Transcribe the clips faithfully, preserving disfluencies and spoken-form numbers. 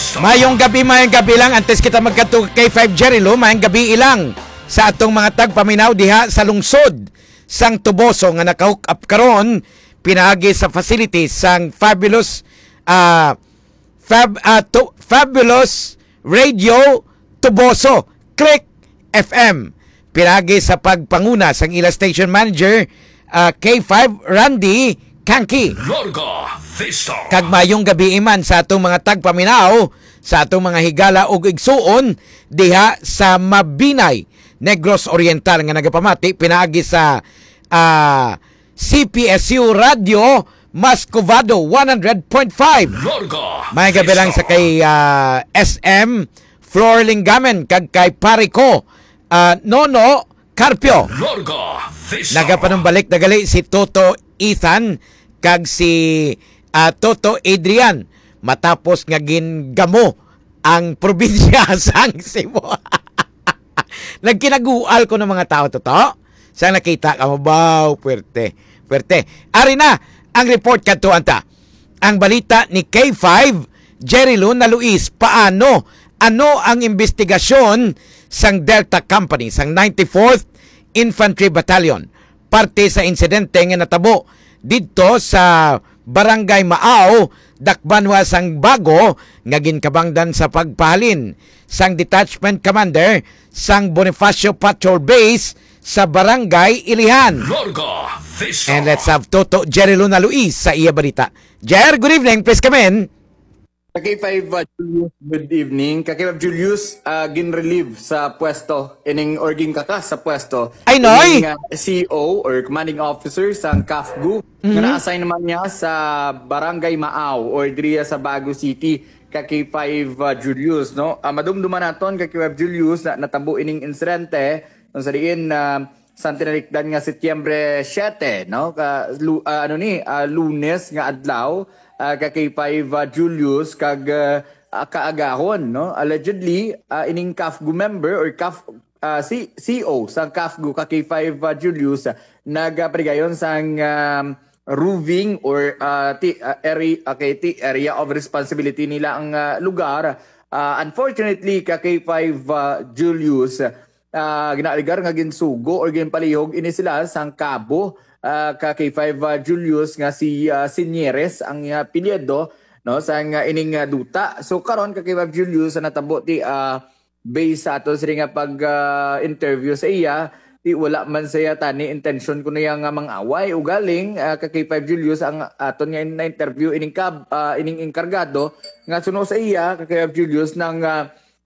Mayong gabi, mayong gabi lang. Antes kita magkatug kay five Jerry Lo, mayong gabi ilang sa atong mga tagpaminaw diha sa lungsod sang Tuboso nga naka-hook up karon pinaagi sa facilities sang Fabulous uh, Fab, uh, to, Fabulous Radio Tuboso Click F M. Pinaagi sa pagpanguna sang ila station manager uh, K five Randy Kanki. Kag mayong gabi iman sa atong mga tagpaminaw sa atong mga higala ug igsuon diha sa Mabinay, Negros Oriental nga nagapamati pinaagi sa uh, C P S U Radio Mascovado one hundred point five. May gabi lang sa kay uh, S M Flor Lingamen kag kay Parico uh, Nono Carpio. Nagapanumbalik nagali si Toto Ethan kag si uh, Toto Adrian matapos nga gingamo ang probinsya sang Cebu. Nagkinagual ko ng mga tao toto. Sa nakita ka mo ba? Puwerte. Puwerte. Ari na ang report kadto anta. Ang balita ni K five Jerry Lo na Luis, paano ano ang investigasyon sang Delta Company sang ninety-fourth Infantry Battalion parte sa insidente nga natabo didto sa Barangay Maaw, Dakbanwa sang Bago nga ginkabangdan sa pagpahalin sang detachment commander sang Bonifacio Patrol Base sa Barangay Ilihan. And let's have Toto Jerry Lo na Luis sa iya balita. Jer, good evening, please come in. K five uh, Julius, good evening. K five Julius, uh, gin-relieve sa pwesto, ining or ginkakas sa pwesto. Ay, noy! Ining uh, C O or Commanding Officer sa C A F G U, mm-hmm. na na-assign naman niya sa Barangay Maaw or diriya sa Bago City. K five uh, Julius, no? Uh, madumduman naton K five Julius na natabo ining insidente kung sa diin uh, sa tinalikdan nga Setyembre siyete, no? Ka, lu, uh, ano ni, uh, Lunes nga adlaw. Uh, kay five uh, Julius kag uh, kaagahon, no? Allegedly uh, ining C A F G U member or C A F uh, C CO sa C A F G U kay five uh, Julius uh, nagaparigayon sang um, roving or uh, ti, uh, area okay, ti, area of responsibility nila ang uh, lugar. Uh, unfortunately kay five uh, Julius uh, ginaligar nga ginsugo or ginpalihog ini sila sang Cabo. Uh, ka K five uh, Julius nga si uh, Sinyeres ang uh, pilyedo no sa uh, ining uh, duta. So karon ka K five Julius na natabo ti uh, base sa ato sa nga pag uh, interview sa iya ti wala man saya tani intention ko na yang uh, mang-away ugaling uh, ka K five Julius ang aton nga na interview ining kab uh, ining enkargado nga suno sa iya ka K five Julius nang uh,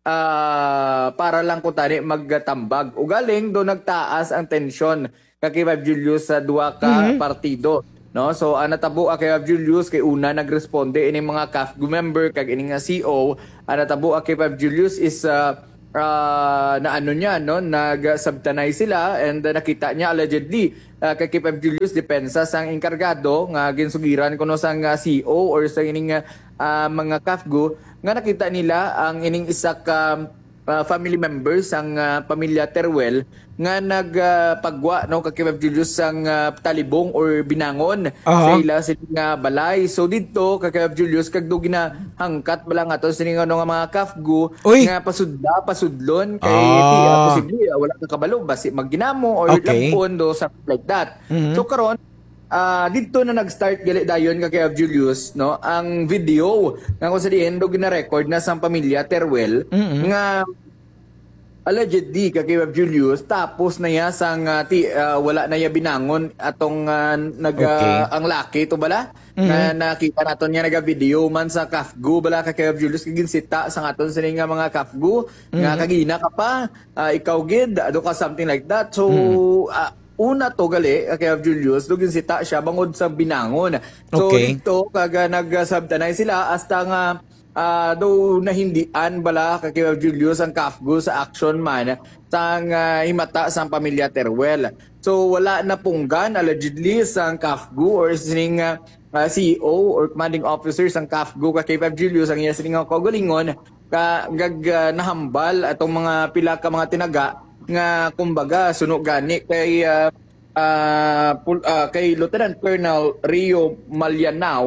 uh, para lang ko tani magtambag ugaling do nagtaas ang tension kay five Julius sa duwa ka mm-hmm. partido, no? So uh, natabo kay five Julius kay una nagresponde ini mga C A F G U member kag ini nga C O. Uh, natabo kay five Julius is uh, uh, na ano niya, no? Nag-subtanay sila and uh, nakita niya allegedly uh, kay five Julius depensa sang enkargado nga ginsugiran kuno sang uh, C O or sa ining uh, mga C A F G U nga nakita nila ang ining isa ka uh, family members ang uh, pamilya Teruel nga nagpagwa uh, no kay five Julius sang uh, talibong or binangon uh-huh. sa ila sa nga balay. So dito kay five Julius kag do ginahangkat bala nga to sini nga no nga mga C A F G U Uy. Nga pasudla pasudlon kay uh. ti uh, posible uh, wala ka kabalo basi magginamo or okay. lampon do something like that. Mm-hmm. So karon uh, dito na nag-start gali dayon kay five Julius no ang video nga kung sa diin do gina-record na sang pamilya Teruel mm-hmm. nga allegedly kay five Julius tapos na ya sang uh, ti, uh, wala na ya binangon atong uh, nag okay. uh, ang laki to bala mm-hmm. na nakita naton niya naga video man sa C A F G U bala kay five Julius kay ginsita sang aton sini nga mga C A F G U mm-hmm. nga kagina ka pa uh, ikaw gid ado ka something like that so mm-hmm. uh, una to gali kay five Julius do ginsita siya bangod sa binangon so okay. dito kaga nagsabtanay sila hasta nga Uh, do nahindian bala kay five Julius ang C A F G U sa action man sang uh, himata sang pamilya Teruel. So wala na punggan allegedly sang C A F G U or sining uh, C E O or commanding officer sang C A F G U kay five Julius ang iya sining kaugalingon ka gag uh, nahambal atong mga pila ka mga tinaga nga kumbaga suno gani kay uh, uh, uh, kay Lieutenant Colonel Rio Malyanao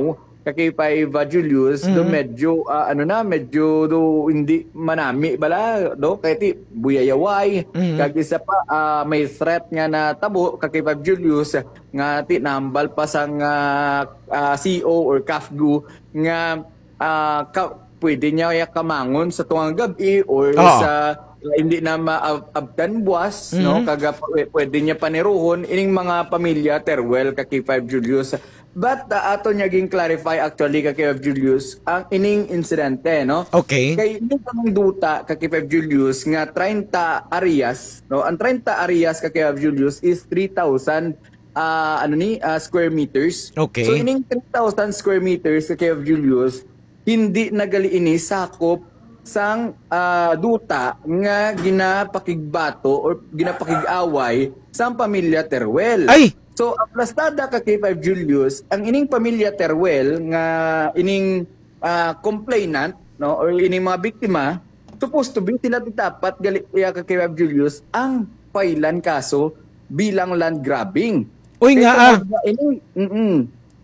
kay five uh, Julius Mhm. do medyo ah, ano na medyo do hindi manami bala do kay ti buyayaway Mhm. kag isa pa ah, may threat nga na tabo kay five Julius nga ti nambal pa sang ah, ah, C O or C A F G U nga ah, ka, pwede niya ya kamangon sa tuwang gabi or Oo. sa hindi na maabdan buwas Mhm. no kaga p- pwede niya paniruhon ining mga pamilya Terwell kay five Julius but uh, ato niya ging clarify actually kay five Julius ang ining insidente no Okay. kay ining kamang duta kay five Julius nga thirty areas no ang thirty areas kay five Julius is three thousand ah, ano ni ah, square meters. Okay. So ining three thousand square meters kay five Julius hindi nagali ini sakop sang ah, duta nga ginapakigbato or ginapakig-away sang pamilya Terwell. Ay! So aplastada ka kay five Julius, ang ining pamilya Terwell nga ining ah, complainant no or ining mga biktima supposed to be sila dapat gali iya ka kay five Julius ang pailan kaso bilang land grabbing. Uy nga, ah. Ining mm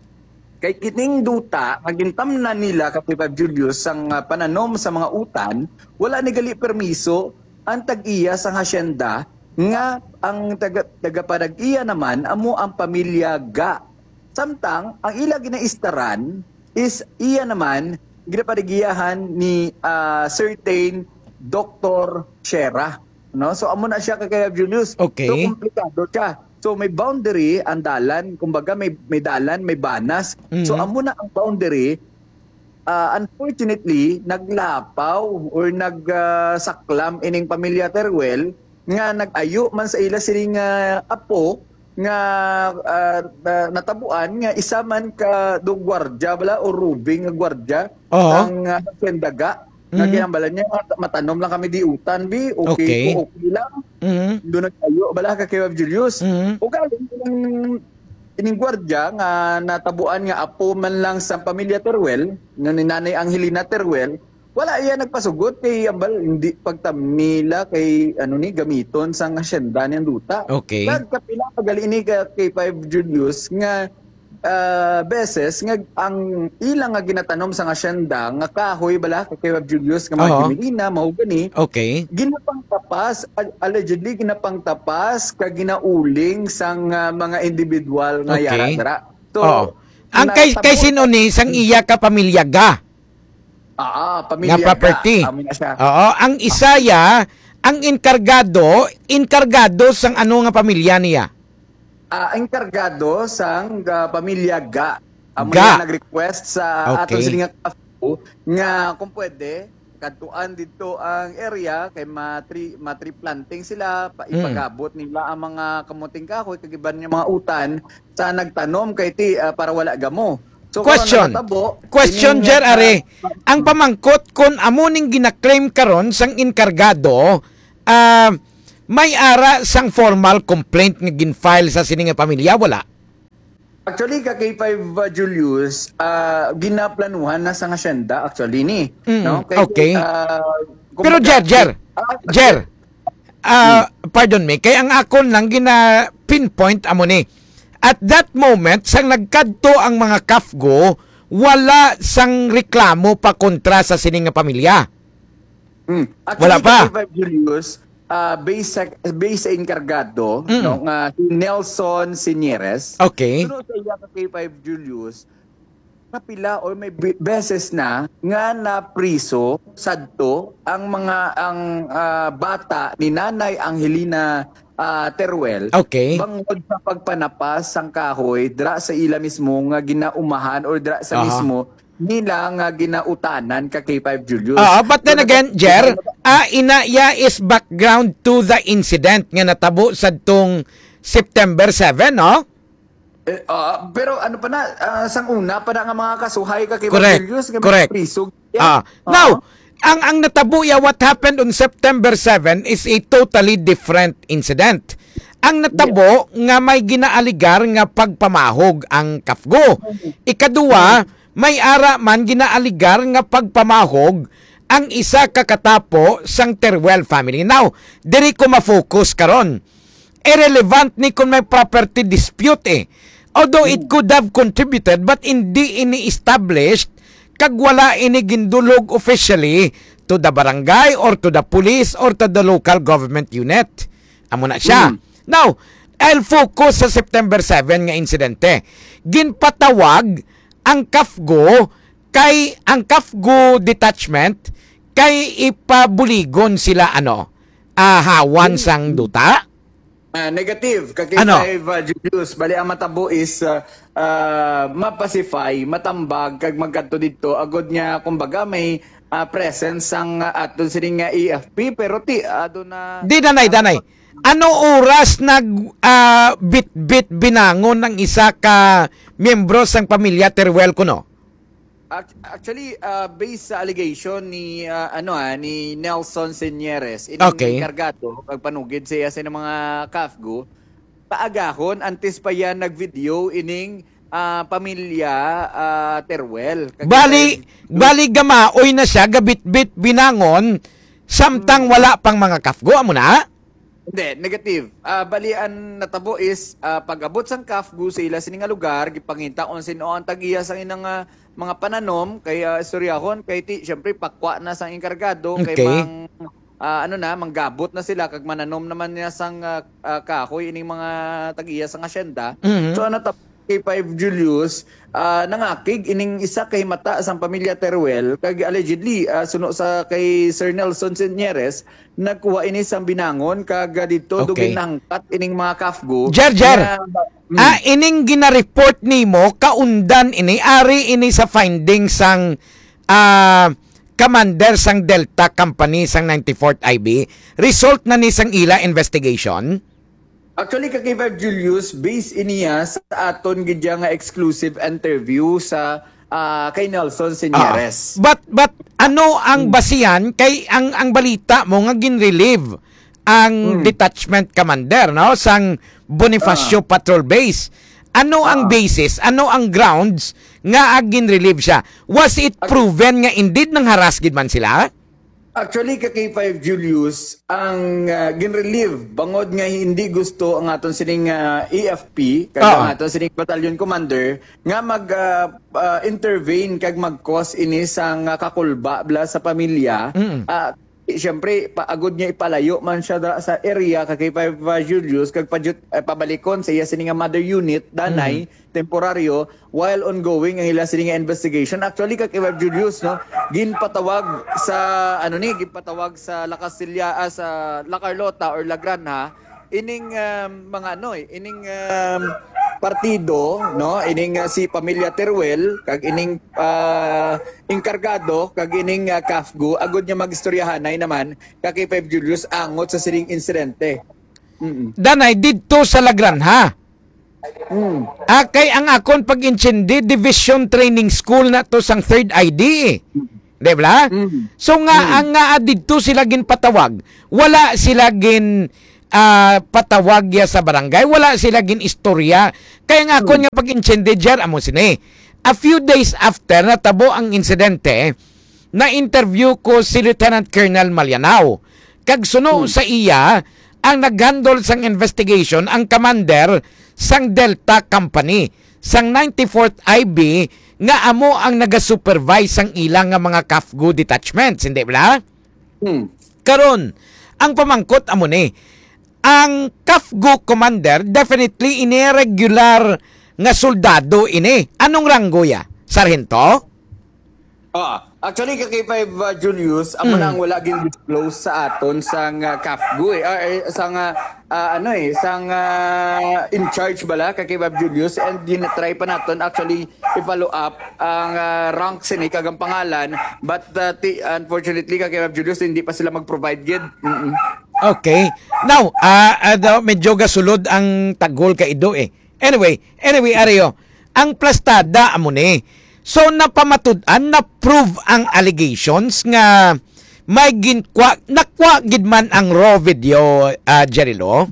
kay kining duta nagintam na nila kay five Julius sang uh, pananom sa mga utan wala ni gali permiso ang tag-iya sang hasyenda nga ang taga tagapadag-iya naman amo ang pamilya Ga samtang ang ila ginaistaran is iya naman ginapadag-iyahan ni uh, certain Doctor Shera no so amo na siya kay five Julius Okay. so komplikado siya. So may boundary ang dalan, kumbaga may may dalan, may banas. Mhm. So amo na ang boundary. Uh, unfortunately, naglapaw or nagsaklam ining pamilya Terwell nga nag-ayo man sa ila sining uh, apo nga uh, uh, natabuan nga isa man ka do gwardiya bala o rubing nga gwardiya Oo. ang uh, sendaga nga Mhm. kinambalan niya matanom lang kami di utan bi okay, Okay. ko, okay lang Mhm. doon nagtayo bala ka kay Five Julius. Mhm. O galing ining ining gwardiya nga natabuan nga apo man lang sa pamilya Terwell nga ni Nanay Angelina Terwell, wala iya nagpasugot kay ambal hindi pagtamila kay ano ni gamiton sang asyenda niyang duta. Okay. Nagkapila pagali ini ka kay Five Julius nga ah, beses nga ang ilang nga ginatanom sang asyenda nga kahoy bala kay Five Julius nga mga Oo. Gemilina mao gani Okay. ginapangtapas al- allegedly ginapangtapas ka ginauling sang ah, mga individual nga Okay. yara dara. So, Oo. Ang kay kay natabo- sino ni sang iya ka pamilya Ga Ah, ah, pamilya nga property. Ga, amo na siya. Oo, ang isaya ang inkargado, inkargado sang ano nga pamilya niya. Ah, enkargado sang ah, pamilya Ga. Amo Ga. na nag-request sa Okay. aton sila nga kafu nga kung pwede kadtuan dito ang area kay matri matri planting sila pa, Mm. ipagabot nila ang mga kamuting kahoy kag iban niya mga utan sa nagtanom kay ti ah, para wala gamo. So, Question. karon natabo, Question ining, Jer ah, are. Ang pamangkot kun amo ning gina-claim karon sang inkargado, ah may ara sang formal complaint nga gin-file sa sini nga pamilya wala. Actually, ka kay five uh, Julius, ah, ginaplanuhan na sa asyenda actually ni. Mm, no? okay. ah, Pero kumbaga- Jer, Jer, Ah, Jer, ah, pardon me, kay ang akon lang gina pinpoint amo ni. At that moment, sang nagkadto ang mga C A F G O, wala sang reklamo pa kontra sa sining nga pamilya. Mm. Actually, Wala pa. kay five Julius, ah, base sa, base sa enkargado, Mm. no, nga si Nelson Sinieres. Okay. Sunod sa iya ka kay five Julius, napila or may be- beses na nga na priso sadto ang mga ang ah, bata ni Nanay Angelina ah, Terwell. Okay. Bangod sa pagpanapas sang kahoy dra sa ila mismo nga ginaumahan or dra sa Aha. mismo nila nga ginautanan ka kay five Julius. Ah, but then So, again, Jer, ah, inaya is background to the incident nga natabo sa tong September seven, no? Eh, ah, pero ano pa na, ah, sang una pa na nga mga kasuhay ka kay Correct, five Julius nga correct. prisog. Ah, now, ang ang natabo ya what happened on September seven is a totally different incident. Ang natabo nga may ginaaligar nga pagpamahog ang C A F G O. Ikaduwa, may ara man ginaaligar nga pagpamahog ang isa kakatapo sang Terwell family. Now, diri ko ma-focus karon. Irrelevant ni kung may property dispute eh. Although it could have contributed but hindi ini-established kag wala ini gindulog officially to the barangay or to the police or to the local government unit. Amo na siya. Mm. Now, I'll focus sa September seventh nga insidente. Ginpatawag ang C A F G O kay ang C A F G O detachment kay ipabuligon sila ano, ahawan sang duta. Ah, negative. Kaki Ano? five uh, Julius, bali ang matabo is uh, uh, mapacify, matambag kag magkadto dito agod niya kumbaga may uh, presence sang uh, aton sining nga E F P pero ti ado na Di danay, danay. Ano oras nag ah, bit-bit binangon ng isa ka miyembro sang pamilya Teruel kuno? Act- Actually, uh, based sa allegation ni uh, ano ah, ni Nelson Señeres, ining Okay. kargato kag panugid siya sa mga C A F G O, paagahon antes pa yan nagvideo ining ah, pamilya ah, Teruel. Kag- Bali, bali gamaoy na siya, gabit-bit binangon, samtang wala pang mga C A F G O, amo na? Hindi, negative. Ah, bali ang natabo is ah, pag-abot sang C A F G O sa ila sining nga lugar, gipangita kung sino ang tagiya sang inang ah, mga pananom kay uh, istoryahon kay ti syempre pakwa na sang inkargado kay Okay. mang ah, ano na manggabot na sila kag mananom naman niya sang ah, ah, kahoy ining mga tagiya sang asyenda. Mhm. So natap kay five Julius ah, nangakig ining isa kay mata sang pamilya Teruel kag allegedly ah, suno sa kay Sir Nelson Señeres nagkuha ini sang binangon kag ah, dito Okay. dugay nangkat ining mga C A F G O. Jer, Jer. na- Mm. Ah, ining gina-report nimo kaundan ini ari ini sa findings sang ah, commander sang Delta Company sang ninety-fourth I B, result na ni sang ila investigation. Actually, kay five Julius, based iniya sa aton gidya nga exclusive interview sa ah, kay Nelson Señeres. Ah, but but ano ang basihan kay ang ang balita mo nga gin-relieve ang detachment commander no sang Bonifacio Patrol Base. Ano ang basis, ano ang grounds nga agin relieve siya? Was it proven nga indeed nang harass gid man sila? Actually, kay five Julius, ang uh, ginrelieve, bangod nga hindi gusto ang aton sining ah, E F P, kag Oo. ang aton sining battalion commander, nga mag-intervene kag mag-cause ini sang uh, kakulba bla sa pamilya. Ah, Siyempre, paagod niya ipalayo man siya dra sa area kay five Julius kag pajut, eh, pabalikon sa iya sining nga mother unit danay temporaryo while ongoing ang ila sining nga investigation. Actually kay five Julius no ginpatawag sa ano ni ginpatawag sa La Castilla ah, sa La Carlota or La Granja ining um, mga ano eh, ining um, partido no ining uh, si pamilya Teruel kag ining uh, inkargado kag ining uh, C A F G O agod niya magistoryahanay naman kag kay five Julius angot sa sining insidente. Mm. Danay didto sa Lagranha. Mm. Ah, kay ang akon pag-intindi Division Training School na to sang third I D eh. Di ba? Mm. So nga ang nga didto sila ginpatawag, wala sila gin ah, patawag ya sa barangay, wala sila gin istorya. Kaya nga ako nga pag-intindi dyan, amo sini. A few days after natabo ang insidente, na-interview ko si Lieutenant Colonel Malianao. Kag suno sa iya, ang naghandle sang investigation, ang commander sang Delta Company, sang ninety-fourth I B, nga amo ang naga-supervise sang ilang nga mga C A F G O detachments, hindi ba? Mm. Karon, ang pamangkot amo ni, ang C A F G O commander definitely ini regular nga soldado ini. Anong ranggo ya? Sarhento? Ah, actually kay five uh, Julius amo na ang wala gin disclose sa aton sang uh, C A F G O eh, Ah, eh, sang uh, ah, ano eh sang uh, in charge bala kay five Julius and din try pa naton actually i-follow up ang uh, ranks ni kag ang pangalan but uh, ti, unfortunately kay five Julius hindi pa sila mag-provide gid. Mm-mm. Okay. Now, ah uh, uh, medyo gasulod ang tagol ka ido eh. Anyway, anyway, Ario, ang plastada amo ni. So, napamatud-an, na-prove ang allegations nga may ginkwa, nakwa gid man ang raw video, uh, Jerilo?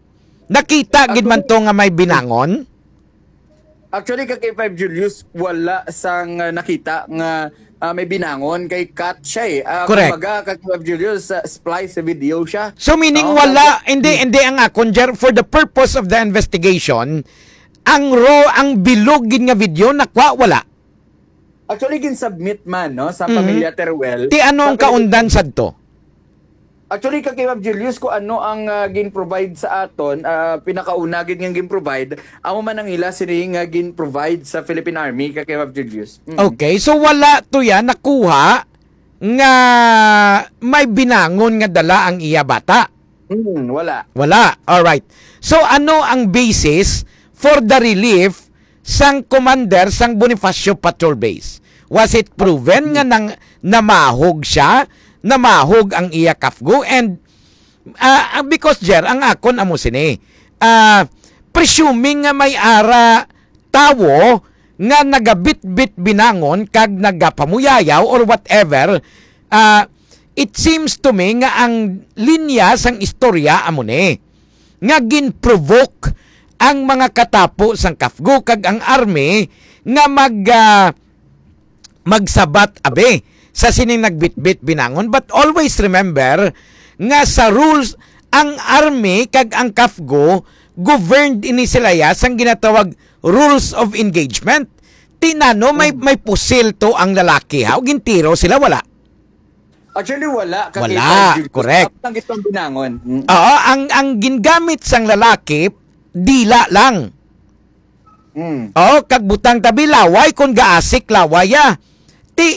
Nakita gid man to nga may binangon? Actually kay five Julius wala sang uh, nakita nga ah, may binangon kay cut siya eh. Ah, Correct. kumbaga kay five Julius uh, splice sa video siya. So, meaning Oo, wala, hindi, hindi ang akon, Jer, for the purpose of the investigation, ang raw, ang bilog gid nga video nakwa wala. Actually gin-submit man no sa Mhm. pamilya Teruel. Ti ano ang Sa- kaundan sadto? Actually, kay Ma'am Julius, kung ano ang uh, gin-provide sa aton, uh, pinakauna gin nga gin-provide, amo man ang ila sini nga gin-provide sa Philippine Army kay Ma'am Julius. Mm. Okay, so wala to yan nakuha nga may binangon nga dala ang iya bata. Mm, wala. Wala. All right. So ano ang basis for the relief sang commander sang Bonifacio Patrol Base? Was it proven nga nang namahog siya? Namahog ang iya kafgo? And uh, because Jer, ang akon amo sini, uh, presuming nga may ara tawo nga nagabit-bit binangon kag nagapamuyayaw or whatever, uh, it seems to me nga ang linya sang istorya amo ni nga gin-provoke ang mga katapo sang kafgo kag ang army nga mag uh, magsabat abe sa sining nagbitbit binangon. But always remember nga sa rules ang army kag ang kafgo governed ini sila ya sang ginatawag rules of engagement. Tinano may may pusil to ang lalaki ha, o gintiro sila wala. Actually, wala. Kay Wala, Ma'am Julius. correct. Ang itong binangon. Mm. Oo, ang ang gingamit sang lalaki dila lang. Mm. Oo, kag butang tabi laway kung gaasik lawaya. Ti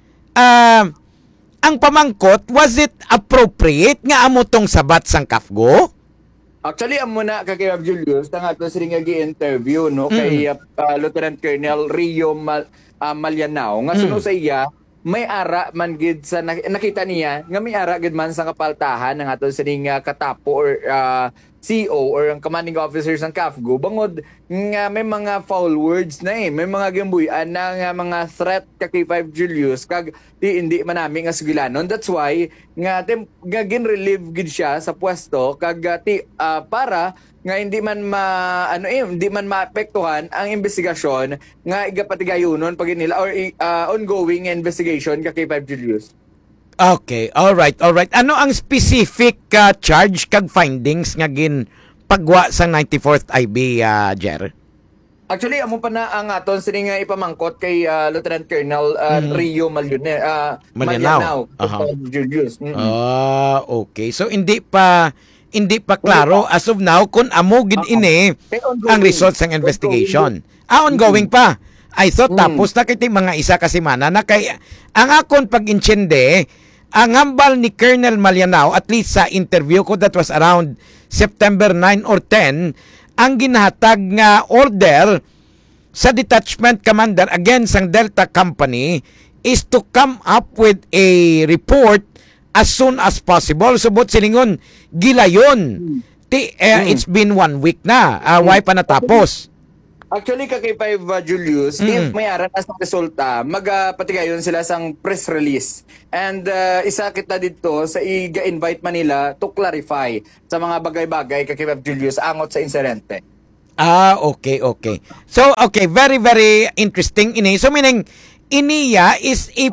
ah, ang pamangkot, was it appropriate nga amo tong sabat sang kafgo? Actually, amo na kay Ma'am Julius, ang ato sila nga gi-interview no, Mm. kay uh, Lieutenant Colonel Rio Mal, uh, Malianao. Nga Mm. suno sa iya, may ara man gid sa nak- nakita niya nga may ara gid man sa kapaltahan ng ato sining uh, katapo or uh, C O or ang commanding officers ng Kafgo bangod nga may mga foul words na eh, may mga gimbuyan na nga mga threat ka K five Julius kag di hindi man nami nga sugilanon. That's why nga tem nga gin-relieve gid siya sa pwesto kag uh, ti uh, para nga hindi man ma ano eh hindi man maapektuhan ang investigasyon nga igapatigayonon pag nila or uh, ongoing investigation ka K five Julius. Okay, all right, all right. Ano ang specific uh, charge kag findings nga gin pagwa sa ninety-fourth I B, uh, Jer? Actually, amo pa na ang aton sini nga ipamangkot kay uh, Lieutenant Colonel uh, Mhm. Rio Malyone, uh, Malianao. Malianao. Aha. Julius. Mm-mm. Ah, okay. So hindi pa hindi pa klaro as of now kung amo gid ini Eh, ongoing. ang results ng investigation. Ah, ongoing pa. I thought Mm. tapos na kay mga isa ka semana na kay ang akon pag-insyende ang hambal ni Colonel Malianao, at least sa interview ko, that was around September nine or ten, ang ginahatag nga order sa detachment commander against ang Delta Company is to come up with a report as soon as possible. Subot silingon, gilayon. Ti, eh, Mm. It's been one week na. Uh, why pa natapos? Actually, ka K five uh, Julius, Mm. if may aran as resulta, magpatigayon sila sang press release. And uh, isa kita dito sa i-invite Manila to clarify sa mga bagay-bagay ka K five Julius angot sa insidente. Ah, okay, okay. So, okay, very, very interesting ini. So, meaning, iniya is a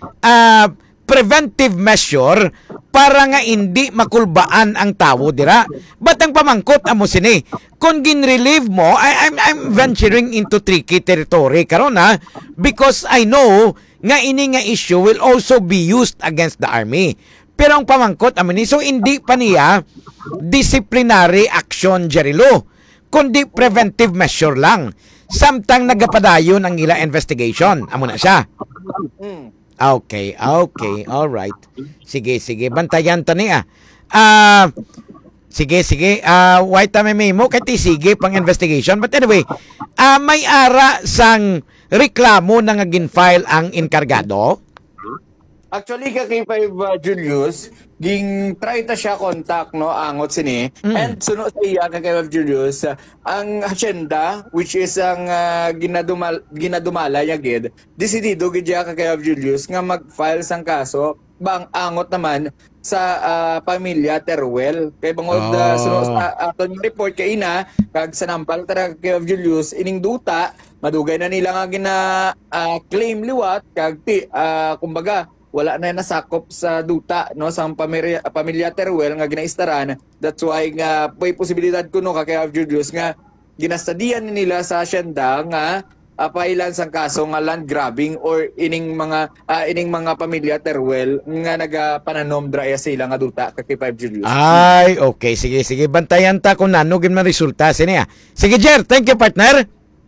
uh, preventive measure para nga hindi makulbaan ang tao, dira. But ang pamangkot, amo sini, kung gin-relieve mo, I, I'm, I'm venturing into tricky territory karon ha, because I know nga ini nga issue will also be used against the army. Pero ang pamangkot, amo ni, so hindi pa niya disciplinary action, Jerilo, kundi preventive measure lang. Samtang nagapadayon ang ila investigation. Amo na siya. Mm. Okay, okay, all right. Sige, sige, bantayan to niya. Ah, sige, sige. Ah, why tama may mo kay sige pang investigation. But anyway, ah may ara sang reklamo na nga gin-file ang enkargado. Actually, ka K five uh, Julius, ging try ta siya contact no angot sini. Mm. And sunod sa iya ka K five Julius, uh, ang hacienda which is ang uh, ginadumal ginadumala ya gid, desidido gid ya ka K five Julius nga mag-file sang kaso bang angot naman sa uh, pamilya Teruel. Kay bangod uh, Oh. sunod sa aton report kay ina kag sa nampal tara K five Julius ining duta madugay na nila nga gina uh, claim liwat kag ti uh, kumbaga wala na nasakop sa duta no sa pamilya, pamilya Teruel nga ginaistaran. That's why nga may posibilidad kuno ka kay Julius nga ginastadian nila sa asyenda nga uh, pailan sang kaso nga land grabbing or ining mga uh, ining mga pamilya Teruel nga nagapananom draya sa ilang adulta kay five Julius. Ay, okay. Sige, sige. Bantayan ta kung nano gid man resulta siniya. Sige, Jer. Thank you, partner.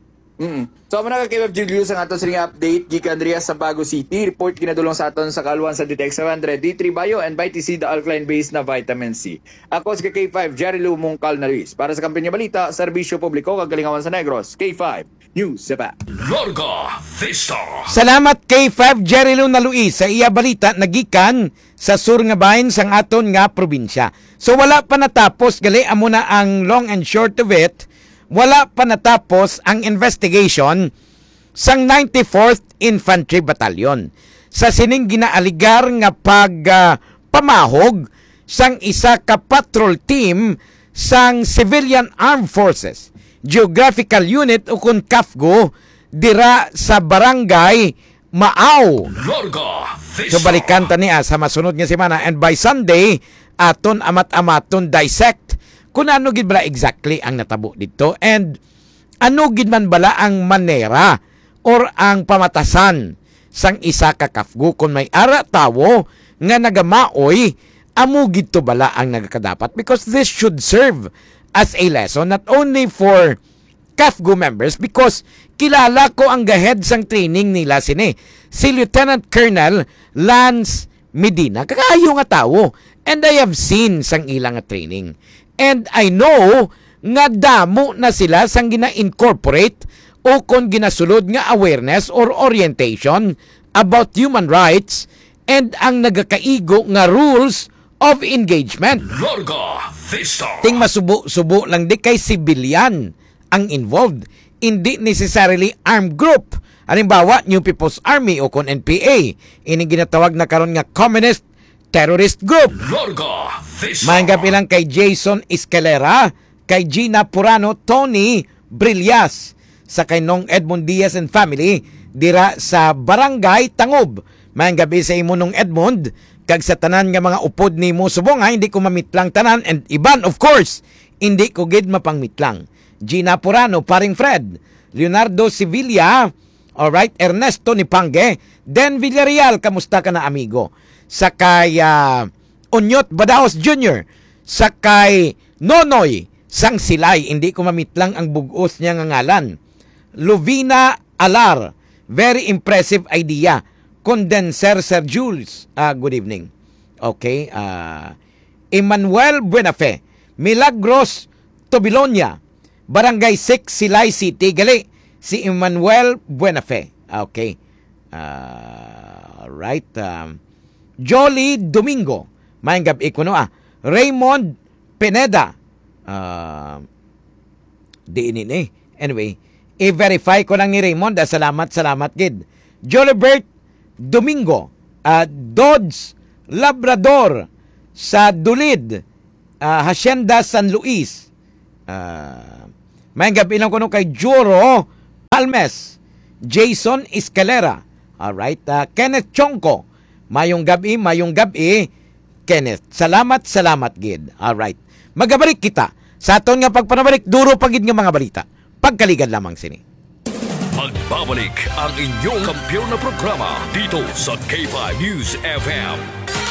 Mm. So amo na kay Web Julius ang aton sining update gikan Andrea sa Bago City. Report kinadulong sa aton sa kaluan sa Detect seven hundred D three Bio and Vitamin C, the alkaline base na vitamin C. Ako si K five Jerry Lou Mungkal Naris para sa Kampanya Balita, Serbisyo Publiko kagalingawan sa Negros. K five News Sepa. Larga Vista. Salamat K five Jerry Lou na Luis sa iya balita nagikan sa sur nga bahin sang aton nga probinsya. So wala pa natapos gali amo na ang long and short of it. Wala pa natapos ang investigation sang ninety-fourth Infantry Battalion sa sining ginaaligar nga pag uh, pamahog sang isa ka patrol team sang Civilian Armed Forces Geographical Unit o kun C A F G O dira sa barangay Maaw. Larga Vista. So balikan ta niya sa masunod nga semana and by Sunday aton amat-amaton dissect kung ano gid bala exactly ang natabo dito and ano gid man bala ang manera or ang pamatasan sang isa ka C A F G O kung may ara tawo nga nagamaoy amo gid to bala ang nagakadapat because this should serve as a lesson not only for C A F G O members because kilala ko ang gahead sang training nila sini si Lieutenant Colonel Lance Medina kakaayo nga tawo and I have seen sang ilang nga training. And I know nga damo na sila sang gina-incorporate o kung ginasulod nga awareness or orientation about human rights and ang nagakaigo nga rules of engagement. Larga Vista. Ting masubo-subo lang di kay civilian ang involved. Hindi necessarily armed group. Halimbawa, New People's Army o kung N P A. Ini ginatawag na karon nga communist terrorist group. Larga Vista. Mahanggap ilang kay Jason Escalera, kay Gina Purano, Tony Brillas, sa kay Nong Edmond Diaz and family, dira sa Barangay Tangob. Mahanggap sa imo Nong Edmond, kag sa tanan nga mga upod ni mo subong, ha, hindi ko mamitlang tanan, and iban, of course, hindi ko gid mapangmitlang. Gina Purano, paring Fred, Leonardo Sevilla, alright, Ernesto Nipange, Den Villarreal, kamusta ka na amigo? Sakay uh, Onyot Badaos Junior, sakay Nonoy Sang Silay, hindi ko mamitlang ang bugos niya nga ngalan. Lovina Alar, very impressive idea. Condenser Sir Jules, uh, good evening. Okay, uh, Emmanuel Buenafe, Milagros Tobilonia, Barangay six, Silay City, gali si Emmanuel Buenafe. Okay, uh, right, um, Jolly Domingo, mayang gabi ko no ah. Raymond Pineda, uh, di ini eh. Anyway, i-verify ko lang ni Raymond. Ah, salamat, salamat gid. Jolibert Domingo, uh, Dodge Labrador sa Dulid, uh, Hacienda San Luis. Uh, mayang gabi lang ko no kay Juro Palmes, Jason Escalera. Alright, uh, Kenneth Chongko, mayong gabi, mayong gabi, Kenneth. Salamat, salamat, gid. Alright. Magabalik kita sa aton nga pagpanabalik, duro pagid nga mga balita. Pagkaligan lamang sini. Magbabalik ang inyong kampiyon na programa dito sa K five News F M.